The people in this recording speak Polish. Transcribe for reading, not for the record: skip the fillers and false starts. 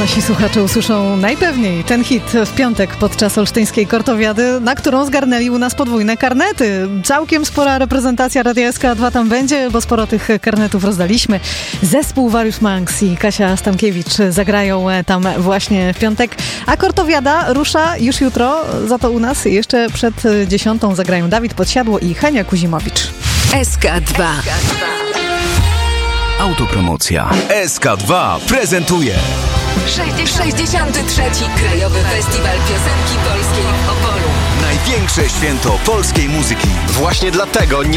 Nasi słuchacze usłyszą najpewniej ten hit w piątek podczas olsztyńskiej Kortowiady, na którą zgarnęli u nas podwójne karnety. Całkiem spora reprezentacja Radia SK2 tam będzie, bo sporo tych karnetów rozdaliśmy. Zespół Warius Manx i Kasia Stankiewicz zagrają tam właśnie w piątek, a Kortowiada rusza już jutro, za to u nas jeszcze przed 10 zagrają Dawid Podsiadło i Henia Kuzimowicz. SK2. Autopromocja. SK2 prezentuje 63. Krajowy Festiwal Piosenki Polskiej w Opolu. największe święto polskiej muzyki. Właśnie dlatego nie